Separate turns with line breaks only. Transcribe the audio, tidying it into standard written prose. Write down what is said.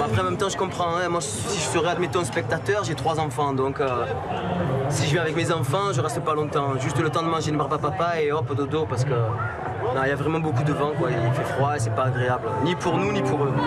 Après, en même temps, je comprends. Hein. Moi, si je serais, admettons, spectateur, j'ai 3 enfants. Donc, si je viens avec mes enfants, je reste pas longtemps. Juste le temps de manger une barbe à papa et hop, dodo. Parce que il y a vraiment beaucoup de vent, quoi. Il fait froid et c'est pas agréable. Ni pour nous, ni pour eux.